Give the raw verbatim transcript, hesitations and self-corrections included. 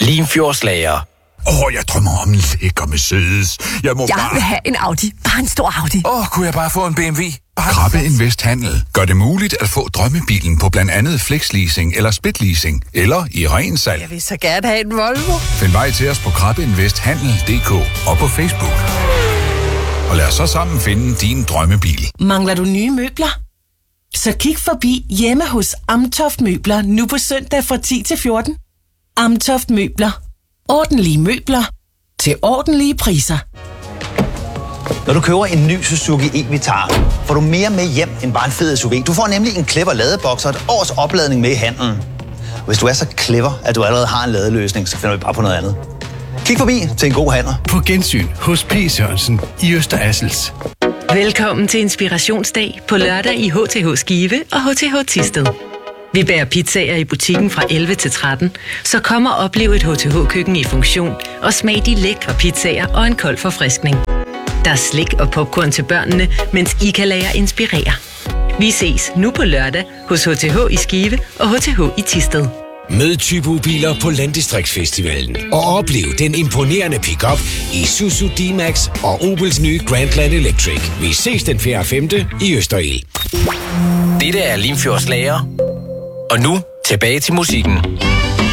Limfjordslager. Åh, oh, jeg drømmer om en lækker Mercedes. Jeg må Jeg bare... vil have en Audi. Bare en stor Audi. Åh, oh, kunne jeg bare få en B M W? Bare... Krabbe Invest Handel gør det muligt at få drømmebilen på blandt andet flexleasing eller splitleasing, eller i ren salg. Jeg vil så gerne have en Volvo. Find vej til os på krabbeinvesthandel punktum d k og på Facebook. Og lad os så sammen finde din drømmebil. Mangler du nye møbler? Så kig forbi hjemme hos Amtoft Møbler nu på søndag fra ti til fjorten. Amtoft Møbler. Ordentlige møbler til ordentlige priser. Når du køber en ny Suzuki e-Vitara, får du mere med hjem end bare en fed S U V. Du får nemlig en clever ladeboks og et års opladning med i handlen. Hvis du er så clever, at du allerede har en ladeløsning, så finder vi bare på noget andet. Kig forbi til en god handler. På gensyn hos P. Sørensen i Øster Assels. Velkommen til Inspirationsdag på lørdag i H T H Skive og H T H Thisted. Vi bærer pizzaer i butikken fra elleve til tretten, så kom og oplev et H T H-køkken i funktion og smag de lækre pizzaer og en kold forfriskning. Der er slik og popcorn til børnene, mens I kan lade jer inspirere. Vi ses nu på lørdag hos H T H i Skive og H T H i Thisted. Mød Typo-biler på Landdistriktsfestivalen og oplev den imponerende pick-up i Isuzu D-Max og Opels nye Grandland Electric. Vi ses den fjerde og femte i Østerild. Dette er Limfjordslager. Og nu tilbage til musikken.